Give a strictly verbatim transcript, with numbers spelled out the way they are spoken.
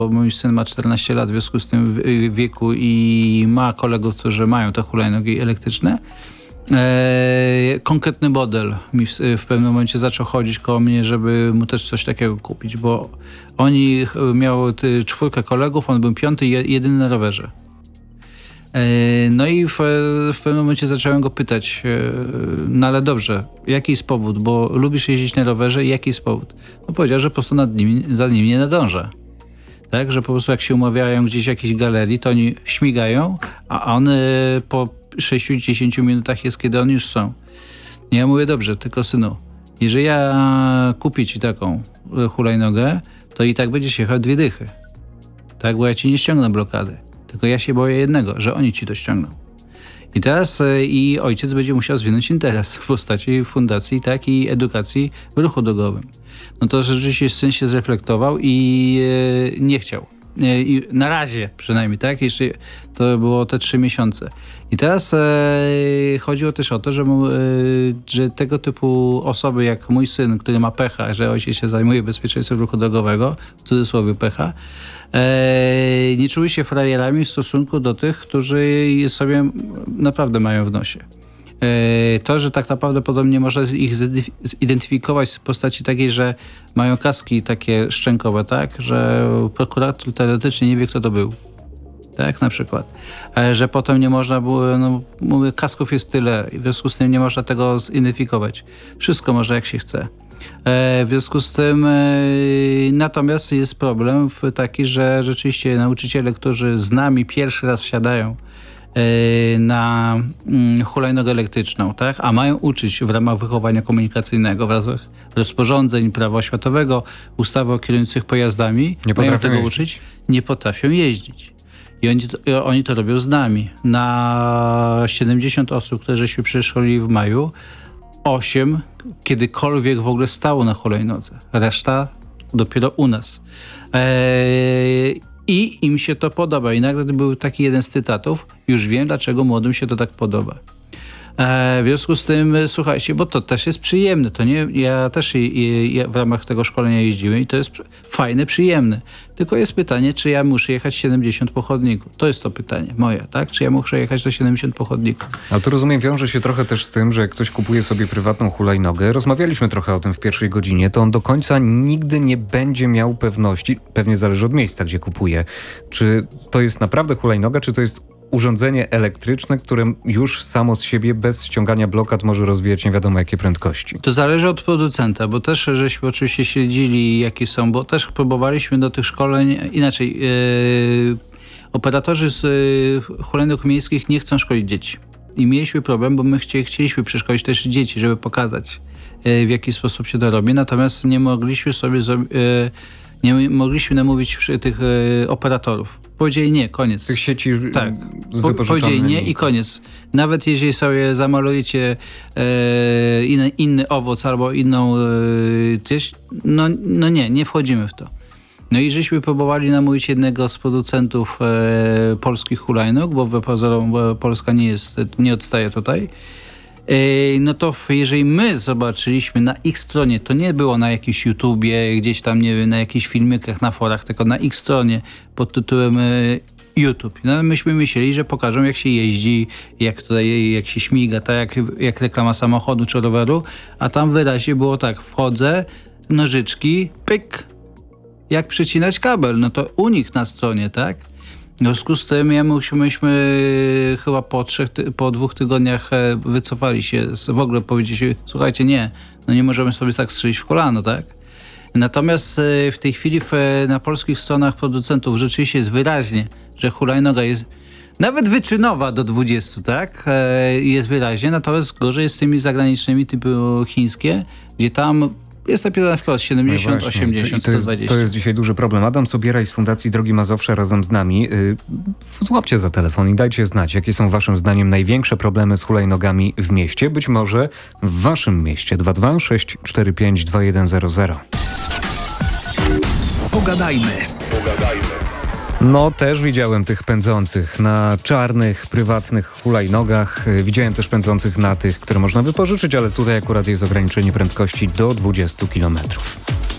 bo mój syn ma czternaście lat, w związku z tym w wieku i ma kolegów, którzy mają te hulajnogi elektryczne. E, konkretny model mi w, w pewnym momencie zaczął chodzić koło mnie, żeby mu też coś takiego kupić, bo oni miały ty, czwórkę kolegów, on był piąty, jedyny na rowerze. E, no i w, w pewnym momencie zacząłem go pytać, e, no ale dobrze, jaki jest powód, bo lubisz jeździć na rowerze i jaki jest powód? No powiedział, że po prostu nad nim, za nim nie nadąża. Tak, że po prostu jak się umawiają gdzieś w jakiejś galerii, to oni śmigają, a on e, po sześć do dziesięciu minutach jest, kiedy oni już są. Ja mówię, dobrze, tylko synu, jeżeli ja kupię ci taką hulajnogę, to i tak będziesz jechał dwie dychy. Tak, bo ja ci nie ściągnę blokady. Tylko ja się boję jednego, że oni ci to ściągną. I teraz e, i ojciec będzie musiał zwinąć interes w postaci fundacji, tak, i edukacji w ruchu drogowym. No to rzeczywiście syn się zreflektował i e, nie chciał. I na razie przynajmniej, tak? Jeszcze to było te trzy miesiące. I teraz e, chodziło też o to, że, mu, e, że tego typu osoby jak mój syn, który ma pecha, że ojciec się zajmuje bezpieczeństwem ruchu drogowego, w cudzysłowie pecha, e, nie czuły się frajerami w stosunku do tych, którzy sobie naprawdę mają w nosie. To, że tak naprawdę podobnie można ich zidentyfikować w postaci takiej, że mają kaski takie szczękowe, tak, że prokurator teoretycznie nie wie, kto to był, tak, na przykład. Że potem nie można było, no mówię, kasków jest tyle, w związku z tym nie można tego zidentyfikować. Wszystko można, jak się chce. W związku z tym natomiast jest problem taki, że rzeczywiście nauczyciele, którzy z nami pierwszy raz wsiadają na hulajnogę elektryczną, tak? A mają uczyć w ramach wychowania komunikacyjnego, w ramach rozporządzeń prawa oświatowego, ustawy o kierujących pojazdami, nie mają tego jeździć. uczyć, nie potrafią jeździć. I oni to, oni to robią z nami. Na siedemdziesiąt osób, które żeśmy przeszkolili w maju, osiem kiedykolwiek w ogóle stało na hulajnodze. Reszta dopiero u nas. Eee, I im się to podoba. I nagle był taki jeden z cytatów. Już wiem, dlaczego młodym się to tak podoba. E, w związku z tym, słuchajcie, bo to też jest przyjemne. To nie, ja też je, je, w ramach tego szkolenia jeździłem i to jest fajne, przyjemne. Tylko jest pytanie, czy ja muszę jechać siedemdziesiąt po chodniku. To jest to pytanie moje, tak? Czy ja muszę jechać do siedemdziesiąt po chodniku? Ale to rozumiem, wiąże się trochę też z tym, że jak ktoś kupuje sobie prywatną hulajnogę, rozmawialiśmy trochę o tym w pierwszej godzinie, to on do końca nigdy nie będzie miał pewności, pewnie zależy od miejsca, gdzie kupuje, czy to jest naprawdę hulajnoga, czy to jest urządzenie elektryczne, które już samo z siebie bez ściągania blokad może rozwijać nie wiadomo jakie prędkości. To zależy od producenta, bo też żeśmy oczywiście śledzili jakie są, bo też próbowaliśmy do tych szkoleń inaczej. Yy, operatorzy z yy, hulajnóg miejskich nie chcą szkolić dzieci. I mieliśmy problem, bo my chci, chcieliśmy przeszkolić też dzieci, żeby pokazać yy, w jaki sposób się to robi, natomiast nie mogliśmy sobie zrobić yy, nie mogliśmy namówić tych e, operatorów. Powiedzieli nie, koniec. Tych sieci tak. z po, Powiedzieli nie i koniec. Nawet jeżeli sobie zamalujecie e, inny, inny owoc albo inną e, gdzieś, no, no nie, nie wchodzimy w to. No i żeśmy próbowali namówić jednego z producentów e, polskich hulajnóg, bo we pozorom Polska nie jest, nie odstaje tutaj. No to jeżeli my zobaczyliśmy na ich stronie, to nie było na jakimś YouTubie, gdzieś tam, nie wiem, na jakichś filmikach, na forach, tylko na ich stronie pod tytułem YouTube. No myśmy myśleli, że pokażą jak się jeździ, jak tutaj, jak się śmiga, tak jak, jak reklama samochodu czy roweru, a tam wyraźnie było tak, wchodzę, nożyczki, pyk, jak przycinać kabel, no to u nich na stronie, tak? W związku z tym ja myśmy chyba po trzech, po dwóch tygodniach wycofali się, w ogóle powiedzieli, słuchajcie, nie, no nie możemy sobie tak strzelić w kolano, tak? Natomiast w tej chwili w, na polskich stronach producentów rzeczywiście jest wyraźnie, że hulajnoga jest nawet wyczynowa do dwudziestu, tak? Jest wyraźnie, natomiast gorzej jest z tymi zagranicznymi typu chińskie, gdzie tam jest napisane wprost siedemdziesiąt, no osiemdziesiąt, to, to sto dwadzieścia. Jest, to jest dzisiaj duży problem. Adam Sobieraj z Fundacji Drogi Mazowsze razem z nami. Yy, złapcie za telefon i dajcie znać, jakie są waszym zdaniem największe problemy z hulajnogami w mieście. Być może w waszym mieście. dwa dwa sześć cztery pięć dwa jeden zero zero. Pogadajmy. Pogadajmy. No, też widziałem tych pędzących na czarnych, prywatnych hulajnogach. Widziałem też pędzących na tych, które można wypożyczyć, ale tutaj akurat jest ograniczenie prędkości do dwudziestu kilometrów.